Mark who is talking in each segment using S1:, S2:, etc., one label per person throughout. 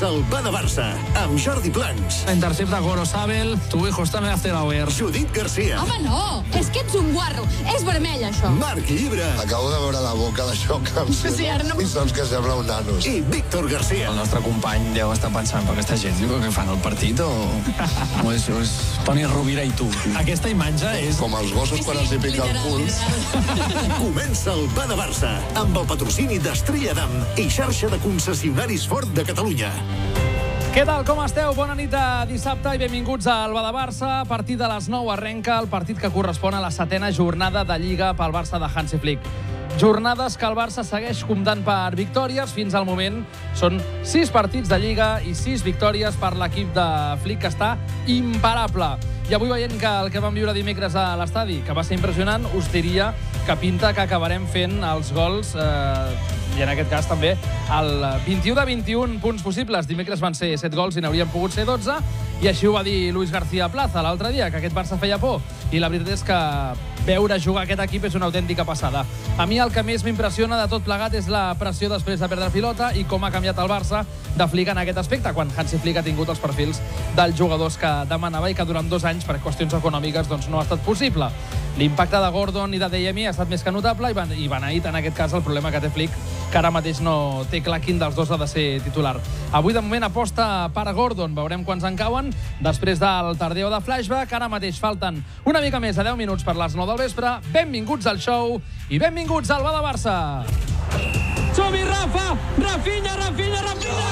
S1: Comença el Va de Barça amb Jordi Plans.
S2: Intercepta Gorosabel, tu hijo està me after hour.
S1: Judit Garcia.
S3: Home, no, és que ets un guarro. És vermell, això.
S1: Marc Llibre.
S4: Acabo de veure la boca d'això que em sembla.
S3: Sí, ara no...
S4: I saps que sembla un nanos.
S1: I Víctor Garcia.
S2: El nostre company deu estar pensant, però aquesta gent, diu, que fan el partit o és Toni Rovira i tu? Aquesta imatge és...
S4: Com els gossos quan els hi pica el cul.
S1: Comença el Va de Barça amb el patrocini d'Estrella Damm i xarxa de concessionaris Ford de Catalunya.
S5: Què tal, com esteu? Bona nit de dissabte i benvinguts al Va de Barça. A partir de les 9 arrenca el partit que correspon a la 7a jornada de Lliga pel Barça de Hansi Flick. Jornades que el Barça segueix comptant per victòries. Fins al moment són 6 partits de Lliga i 6 victòries per l'equip de Flick, que està imparable. I avui veient que el que vam viure dimecres a l'estadi, que va ser impressionant, us diria que pinta que acabarem fent els gols, i en aquest cas també el 21 de 21 punts possibles. Dimecres van ser 7 gols i n'haurien pogut ser 12, i així ho va dir Luis García Plaza l'altre dia, que aquest Barça feia por. I la veritat és que veure jugar aquest equip és una autèntica passada. A mi el que més m'impressiona de tot plegat és la pressió després de perdre pilota i com ha canviat el Barça de Flick en aquest aspecte, quan Hansi Flick ha tingut els perfils dels jugadors que demanava i que durant 2 anys, per qüestions econòmiques, doncs no ha estat possible. L'impacte de Gordon i de Adeyemi ha estat més que notable, i Benait, en aquest cas, el problema que té Flick, que ara mateix no té clar quin dels dos ha de ser titular. Avui, de moment, aposta per Gordon. Veurem quants en cauen després del tardeo de flashback. Ara mateix falten una mica més de 10 minuts per les 9 del vespre. Benvinguts al show i benvinguts al Va de Barça.
S2: Som-hi, Rafa! Rafinha, Rafinha, Rafinha!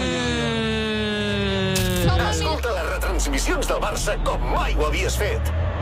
S1: Escolta les retransmissions del Barça com mai ho havies fet.